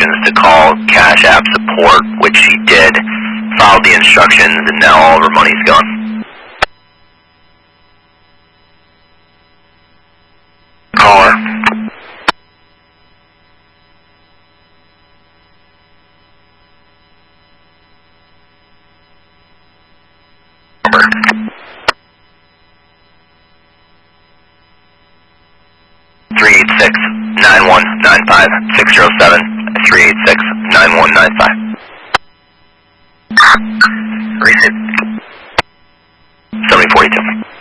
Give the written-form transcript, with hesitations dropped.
instructions to call Cash App support, which she did, followed the instructions, and now all of her money's gone. Call her. Number. 386-9195, 607-386-9195. Receipt. 7042.